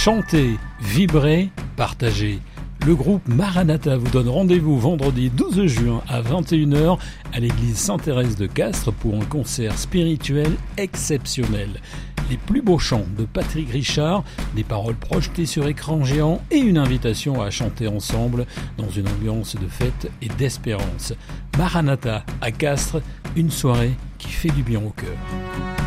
Chanter, vibrer, partager. Le groupe Maranatha vous donne rendez-vous vendredi 12 juin à 21h à l'église Sainte-Thérèse de Castres pour un concert spirituel exceptionnel. Les plus beaux chants de Patrick Richard, des paroles projetées sur écran géant et une invitation à chanter ensemble dans une ambiance de fête et d'espérance. Maranatha à Castres, une soirée qui fait du bien au cœur.